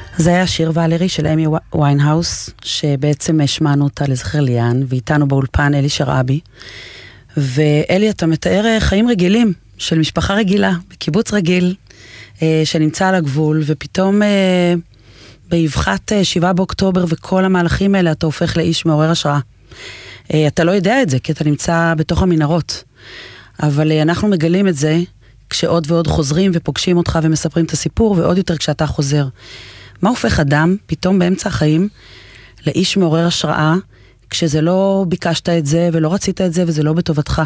זה היה שיר ולרי של אמי ויינהאוס, שבעצם השמענו אותה לזכר ליאן, ואיתנו באולפן אלי שרעבי. ואלי, אתה מתאר חיים רגילים של משפחה רגילה, בקיבוץ רגיל, שנמצא על הגבול, ופתאום באבחת 7 באוקטובר וכל המהלכים האלה, אתה הופך לאיש מעורר השראה. אתה לא יודע את זה, כי אתה נמצא בתוך המנהרות. אבל אנחנו מגלים את זה, כשעוד ועוד חוזרים ופוגשים אותך ומספרים את הסיפור, ועוד יותר כשאתה חוזר. מה הופך אדם, פתאום באמצע החיים, לאיש מעורר השראה, כשזה לא ביקשת את זה, ולא רצית את זה, וזה לא בטובתך?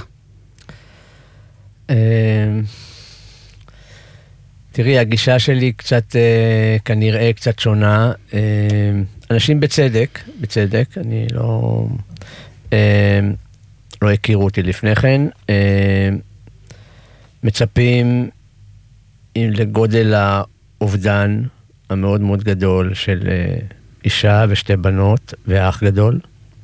תראי, הגישה שלי קצת, כנראה קצת שונה. אנשים בצדק, אני לא הכירו אותי לפני כן, מצפים לגודל האובדן המאוד מאוד גדול של אישה ושתי בנות ואח גדול.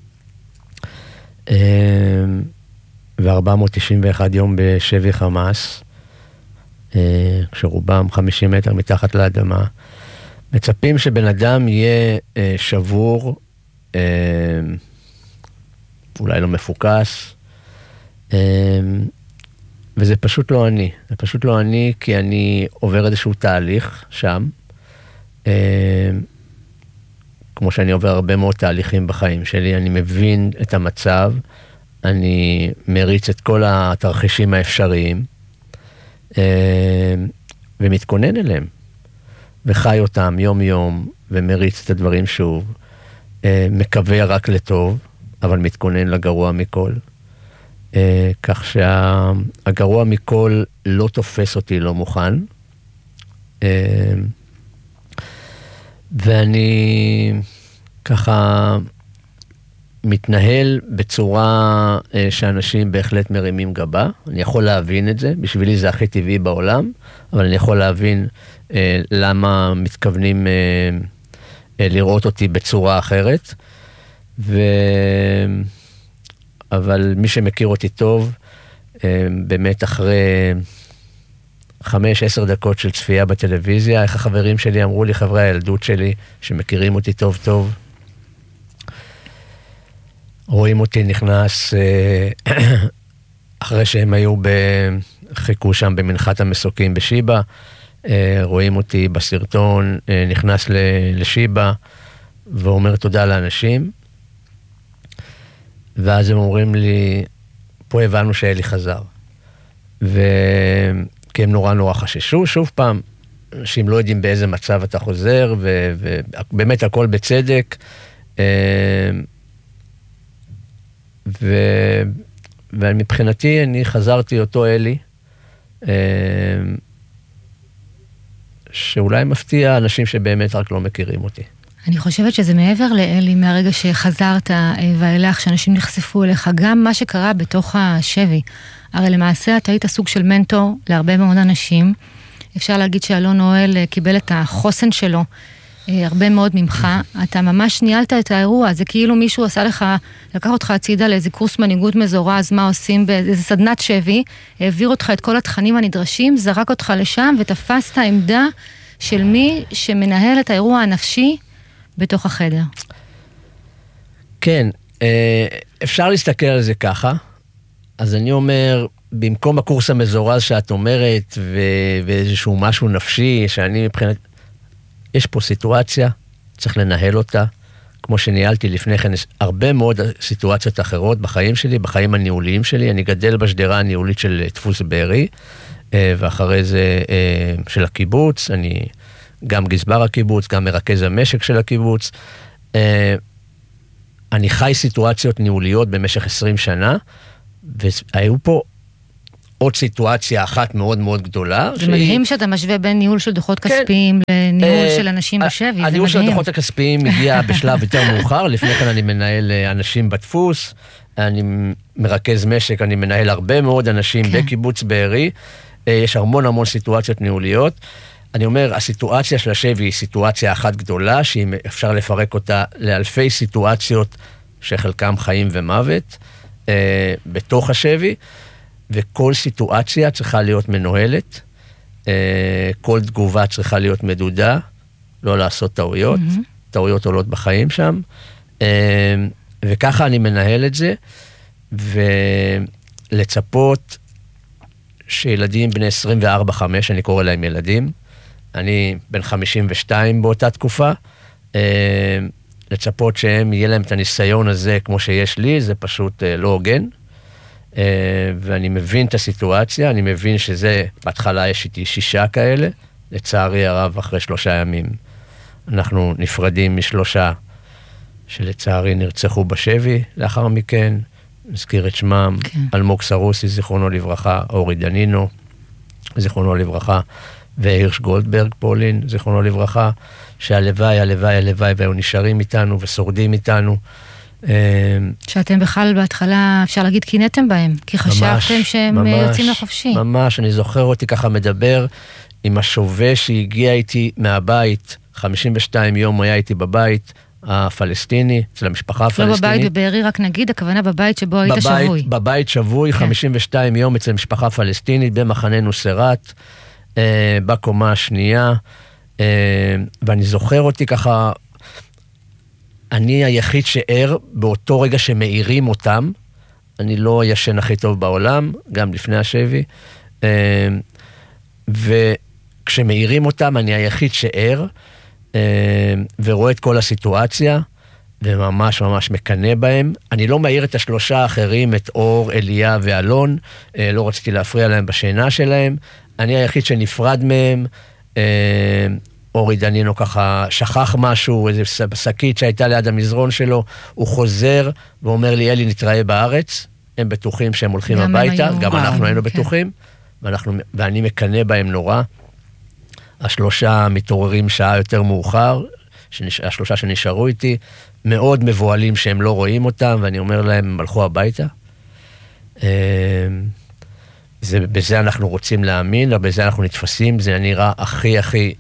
ו491 יום בשבי חמאס, כשרובם 50 מטר מתחת לאדמה. מצפים שבן אדם יהיה שבור, אולי לא מפוקס, וזה פשוט לא אני. זה פשוט לא אני, כי אני עובר איזשהו תהליך שם, כמו שאני עובר הרבה מאוד תהליכים בחיים שלי. אני מבין את המצב, אני מריץ את כל התרחישים האפשריים, ומתכונן אליהם, וחי אותם יום יום, ומריץ את הדברים שוב, מקווה רק לטוב, אבל מתכונן לגרוע מכל. כך שהגרוע מכל לא תופס אותי לא מוכן, ואני ככה מתנהל בצורה שאנשים בהחלט מרימים גבה. אני יכול להבין את זה, בשבילי זה הכי טבעי בעולם, אבל אני יכול להבין למה מתכוונים לראות אותי בצורה אחרת. אבל מי שמכיר אותי טוב, באמת אחרי 5-10 דקות של צפייה בטלוויזיה, איך החברים שלי אמרו לי, חברי הילדות שלי, שמכירים אותי טוב טוב, רואים אותי נכנס, אחרי שהם היו חיכו שם במנחת המסוקים בשיבה, רואים אותי בסרטון, נכנס לשיבה, ואומר תודה לאנשים, ואז הם אומרים לי, פה הבנו שאלי חזר. כי הם נורא חששו, שוב פעם, אנשים לא יודעים באיזה מצב אתה חוזר, ובאמת הכל בצדק, ומבחינתי אני חזרתי אותו אלי, שאולי מפתיע אנשים שבאמת רק לא מכירים אותי. אני חושבת שזה מעבר לאלי, מהרגע שחזרת ואילך, שאנשים נחשפו אליך, גם מה שקרה בתוך השבי. הרי למעשה אתה היית סוג של מנטור להרבה מאוד אנשים. אפשר להגיד שאלון נואל קיבל את החוסן שלו הרבה מאוד ממך. אתה ממש ניהלת את האירוע. זה כאילו מישהו עשה לך, לקח אותך הצידה לאיזה קורס מנהיגות מזורז, מה עושים באיזה סדנת שבי, העביר אותך את כל התכנים הנדרשים, זרק אותך לשם ותפסת עמדה של מי שמנהל את האירוע הנפשי בתוך החדר. כן, אפשר להסתכל על זה ככה. אז אני אומר, במקום הקורס המזורז שאת אומרת, ואיזשהו משהו נפשי, שאני מבחינת, יש פה סיטואציה, צריך לנהל אותה, כמו שניהלתי לפני כן, הרבה מאוד סיטואציות אחרות בחיים שלי, בחיים הניהוליים שלי. אני גדל בשדרה הניהולית של דפוס בארי, ואחרי זה של הקיבוץ, אני גם גזבר הקיבוץ, גם מרכז המשק של הקיבוץ. אני חי סיטואציות ניהוליות במשך 20 שנה, והיו פה עוד סיטואציה אחת מאוד מאוד גדולה. זה מדהים שאתה משווה בין ניהול של דוחות כספיים לניהול של אנשים בשבי. הניהול של הדוחות הכספיים הגיע בשלב יותר מאוחר, לפני כן אני מנהל אנשים בדפוס, אני מרכז משק, אני מנהל הרבה מאוד אנשים בקיבוץ בארי, יש המון סיטואציות ניהוליות. אני אומר, הסיטואציה של השבי היא סיטואציה אחת גדולה, שאפשר לפרק אותה לאלפי סיטואציות שחלקם חיים ומוות בתוך השבי, וכל סיטואציה צריכה להיות מנוהלת, כל תגובה צריכה להיות מדודה, לא לעשות טעויות, טעויות עולות בחיים שם, וככה אני מנהל את זה, ולצפות שילדים בני 24-5, אני קורא להם ילדים, אני בן 52 באותה תקופה, לצפות שהם יהיה להם את הניסיון הזה כמו שיש לי, זה פשוט לא הוגן, ואני מבין את הסיטואציה, אני מבין שזה, בהתחלה יש איתי 6 כאלה, לצערי הרב אחרי 3 ימים, אנחנו נפרדים מ3 שלצערי נרצחו בשבי לאחר מכן, נזכיר את שמם, כן. אלמוג סרוסי, זיכרונו לברכה, אורי דנינו, זיכרונו לברכה, והירש גולדברג פולין, זיכרונו לברכה, שהלוואי, הלוואי, הלוואי, והיו נשארים איתנו ושורדים איתנו. שאתם בכלל בהתחלה, אפשר להגיד, קינאתם בהם, כי חשבתם שהם יוצאים לחופשי. ממש, אני זוכר אותי ככה מדבר עם השווה שהגיע איתי מהבית, 52 יום היה איתי בבית, הפלסטיני, אצל המשפחה הפלסטינית. לא בבית בבארי, רק נגיד, הכוונה בבית שבו היית שבוי. בבית שבוי, 52 יום אצל משפחה פלסטינית, במחנה נוסרת, בקומה השנייה, ואני זוכר אותי ככה, אני היחיד שער באותו רגע שמאירים אותם, אני לא הישן הכי טוב בעולם, גם לפני השבי, וכשמאירים אותם אני היחיד שער, ורואה את כל הסיטואציה, וממש ממש מקנה בהם. אני לא מאיר את 3 האחרים, את אור, אליה ואלון, לא רציתי להפריע להם בשינה שלהם, אני היחיד שנפרד מהם, אורי דנינו ככה שכח משהו, איזה שקית שהייתה ליד המזרון שלו, הוא חוזר ואומר לי, אלי, נתראה בארץ, הם בטוחים שהם הולכים הביתה, גם אנחנו היינו בטוחים, ואני מקנה בהם נורא. 3 מתעוררים שעה יותר מאוחר, 3 שנשארו איתי, מאוד מבועלים שהם לא רואים אותם, ואני אומר להם, הם הלכו הביתה. בזה אנחנו רוצים להאמין, ובזה אנחנו נתפסים, זה נראה הכי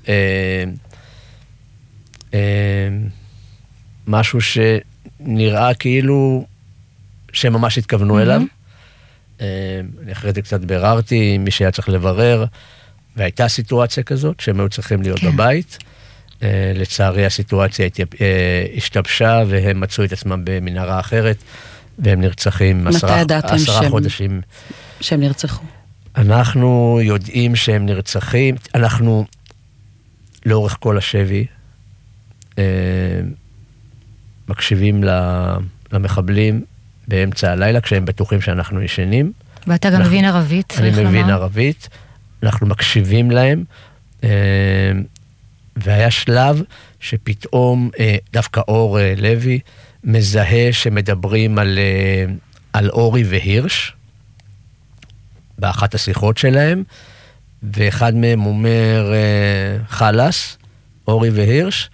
משהו שנראה כאילו שהם ממש התכוונו אליו. אני אחרי זה קצת בררתי, מי שהיה צריך לברר, והייתה סיטואציה כזאת, שהם היו צריכים להיות בבית. לצערי הסיטואציה השתבשה, והם מצאו את עצמם במנהרה אחרת, והם נרצחים 10 חודשים. שהם נרצחו. אנחנו יודעים שהם נרצחים, אנחנו לאורך כל השבי מקשיבים למחבלים באמצע הלילה, כשהם בטוחים שאנחנו ישנים. ואתה גם מבין ערבית, צריך לומר. אני מבין ערבית, אנחנו מקשיבים להם, והיה שלב שפתאום דווקא אור לוי מזהה שמדברים על אורי והירש, באחת השיחות שלהם, ואחד מהם אומר חלס, אורי והירש,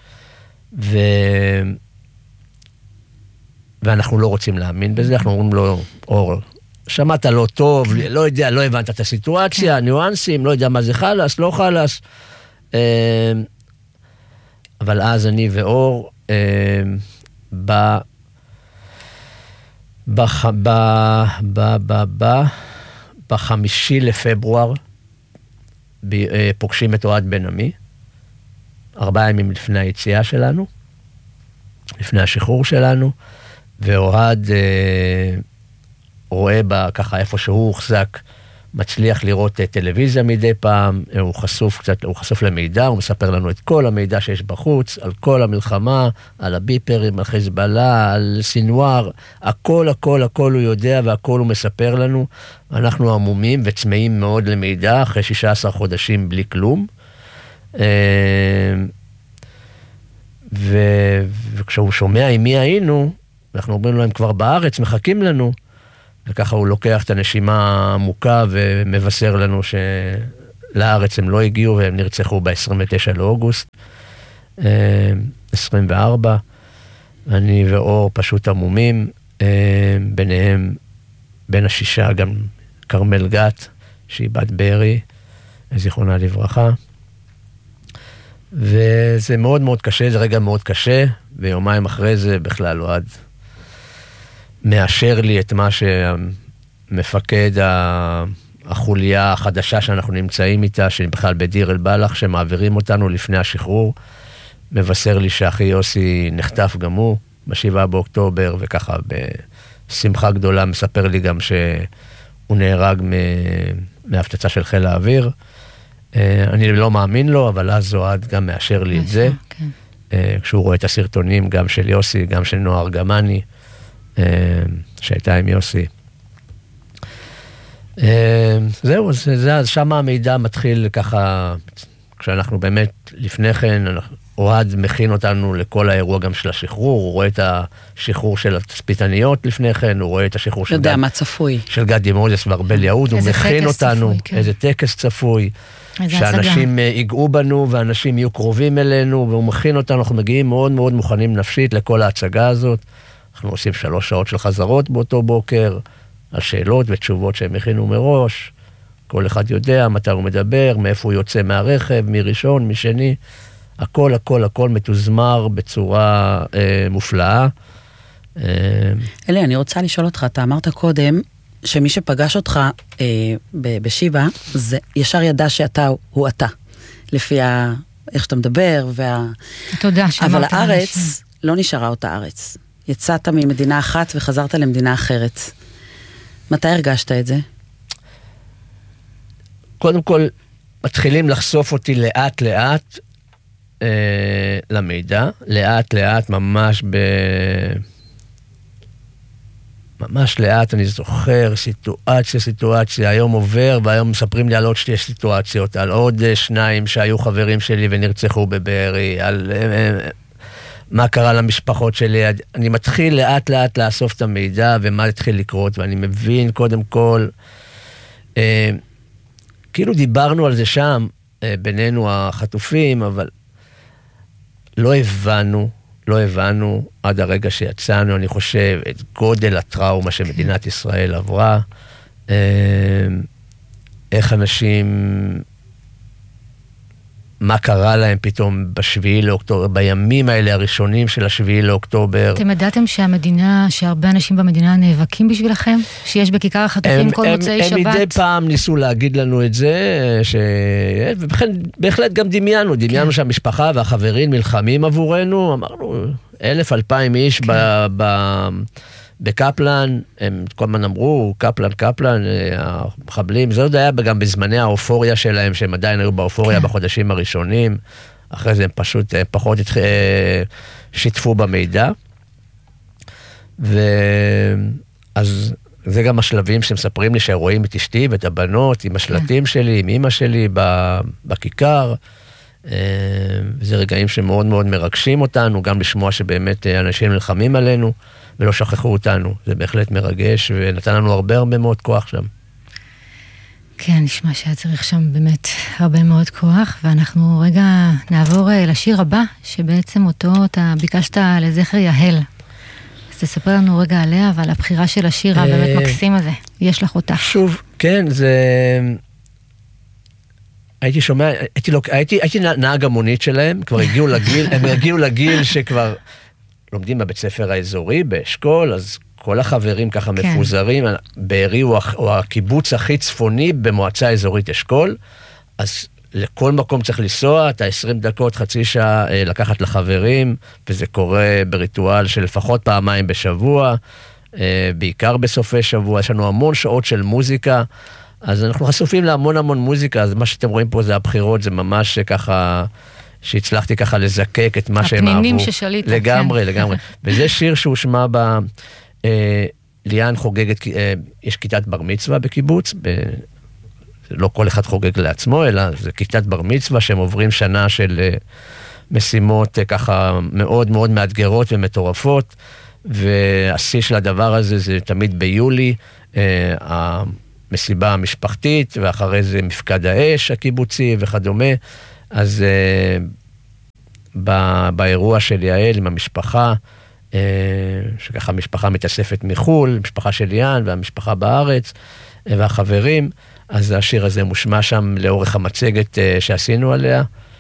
ואנחנו לא רוצים להאמין בזה, אנחנו אומרים לו, אור, שמעת לא טוב, לא יודע, לא הבנת את הסיטואציה, ניואנסים, לא יודע מה זה חלס, לא חלס, אבל אז אני ואור, ב5 לפברואר פוגשים את אוהד בן עמי, 4 ימים לפני היציאה שלנו, לפני השחרור שלנו, ואוהד רואה ככה איפה שהוא הוחזק, מצליח לראות טלוויזיה מדי פעם, הוא חשוף למידע, הוא מספר לנו את כל המידע שיש בחוץ, על כל המלחמה, על הביפרים, על חיזבאללה, על סינואר, הכל הוא יודע והכל הוא מספר לנו. אנחנו עמומים וצמאים מאוד למידע, אחרי 16 חודשים בלי כלום. וכשהוא שומע עם מי היינו, אנחנו אומרים לו, הם כבר בארץ, מחכים לנו, וככה הוא לוקח את הנשימה העמוקה ומבשר לנו שלארץ הם לא הגיעו והם נרצחו ב-29 לאוגוסט 24. אני ואור פשוט עמומים, ביניהם, בין השישה גם קרמל גת, שהיא בת בארי, זיכרונה לברכה. וזה מאוד מאוד קשה, זה רגע מאוד קשה, ויומיים אחרי זה בכלל אוהד מאשר לי את מה שמפקד החוליה החדשה שאנחנו נמצאים איתה, שבכלל בדיר אל בלח, שמעבירים אותנו לפני השחרור, מבשר לי שאחי יוסי נחטף גם הוא, ב7 באוקטובר, וככה בשמחה גדולה מספר לי גם שהוא נהרג מהפצצה של חיל האוויר. אני לא מאמין לו, אבל אז זוהד גם מאשר לי את זה. כשהוא רואה את הסרטונים, גם של יוסי, גם של נועה ארגמני, שהייתה עם יוסי. זהו, אז שם המידע מתחיל ככה, כשאנחנו באמת לפני כן, אוהד מכין אותנו לכל האירוע גם של השחרור, הוא רואה את השחרור של התצפיתניות לפני כן, הוא רואה את השחרור של יודע מה צפוי. של גדי מוזס וארבל יהוד, הוא מכין אותנו, איזה טקס צפוי, שאנשים ייגעו בנו, ואנשים יהיו קרובים אלינו, והוא מכין אותנו, אנחנו מגיעים מאוד מאוד מוכנים נפשית לכל ההצגה הזאת, אנחנו עושים 3 שעות של חזרות באותו בוקר, על שאלות ותשובות שהם הכינו מראש, כל אחד יודע מתי הוא מדבר, מאיפה הוא יוצא מהרכב, מראשון, משני, הכל, הכל, הכל מתוזמר בצורה מופלאה. אלי, אני רוצה לשאול אותך, אתה אמרת קודם, שמי שפגש אותך בשיבה, זה ישר ידע שאתה הוא אתה, לפי איך שאתה מדבר, תודה אבל הארץ לא נשארה אותה ארץ. יצאת ממדינה אחת וחזרת למדינה אחרת. מתי הרגשת את זה? קודם כל, מתחילים לחשוף אותי לאט לאט למידע, לאט לאט, ממש לאט, אני זוכר סיטואציה, היום עובר, והיום מספרים לי על עוד 2 סיטואציות, על עוד 2 שהיו חברים שלי ונרצחו בבארי, על מה קרה למשפחות שלי, אני מתחיל לאט לאט לאסוף את המידע, ומה התחיל לקרות, ואני מבין קודם כל, כאילו דיברנו על זה שם, בינינו החטופים, אבל לא הבנו עד הרגע שיצאנו, אני חושב, את גודל הטראומה שמדינת ישראל עברה, איך אנשים, מה קרה להם פתאום בשביעי לאוקטובר, בימים האלה הראשונים של השביעי לאוקטובר. אתם ידעתם שהמדינה, שהרבה אנשים במדינה נאבקים בשבילכם? שיש בכיכר החטופים כל מוצאי שבת? הם מדי פעם ניסו להגיד לנו את זה, ובהחלט גם דמיינו שהמשפחה והחברים נלחמים עבורנו, אמרנו 1,000-2,000 איש בקפלן, הם כל הזמן אמרו, קפלן, המחבלים, זה עוד היה גם בזמני האופוריה שלהם, שהם עדיין היו באופוריה בחודשים הראשונים, אחרי זה הם פשוט פחות שיתפו במידע, ואז זה גם השלבים שמספרים לי שרואים את אשתי ואת הבנות, עם השלטים שלי, עם אמא שלי בכיכר, וזה רגעים שמאוד מאוד מרגשים אותנו, גם לשמוע שבאמת אנשים נלחמים עלינו, ולא שכחו אותנו. זה בהחלט מרגש, ונתן לנו הרבה מאוד כוח שם. כן, נשמע שהיה צריך שם באמת הרבה מאוד כוח, ואנחנו רגע נעבור לשיר הבא, שבעצם אותו אתה ביקשת לזכר יהל. אז תספר לנו רגע עליה, ועל הבחירה של השיר הבאמת מקסים הזה. יש לך אותך. שוב, כן, זה... הייתי שומע, הייתי נהג המונית שלהם, כבר הגיעו לגיל, הם הגיעו לגיל שכבר לומדים בבית ספר האזורי, באשכול, אז כל החברים ככה מפוזרים, בארי הוא הקיבוץ הכי צפוני במועצה האזורית אשכול, אז לכל מקום צריך לנסוע, את 20 דקות, חצי שעה לקחת לחברים, וזה קורה בריטואל של לפחות פעמיים בשבוע, בעיקר בסופי שבוע, יש לנו המון שעות של מוזיקה, אז אנחנו חשופים להמון מוזיקה, אז מה שאתם רואים פה זה הבחירות, זה ממש ככה, שהצלחתי ככה לזקק את מה שהם אהבו. הפנינים ששליטה. לגמרי. וזה שיר שהוא שמע ליאן חוגגת, יש כיתת בר מצווה בקיבוץ, לא כל אחד חוגג לעצמו, אלא זה כיתת בר מצווה, שהם עוברים שנה של משימות ככה מאוד מאוד מאתגרות ומטורפות, והשיא של הדבר הזה זה תמיד ביולי, המסיבה המשפחתית, ואחרי זה מפקד האש הקיבוצי וכדומה, אז באירוע של יעל עם המשפחה, שככה המשפחה מתאספת מחול, משפחה של ליאן והמשפחה בארץ, והחברים, אז השיר הזה מושמע שם לאורך המצגת שעשינו עליה.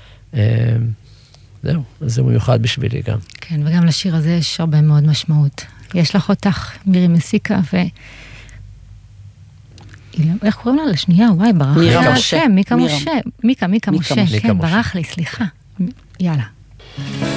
זהו, אז זה מיוחד בשבילי גם. כן, וגם לשיר הזה יש הרבה מאוד משמעות. יש לך אותך, מירי מסיקה, איך קוראים לה? לשנייה, וואי, ברח לי השם, מיקה משה. כן, ברח לי, סליחה. יאללה. Thank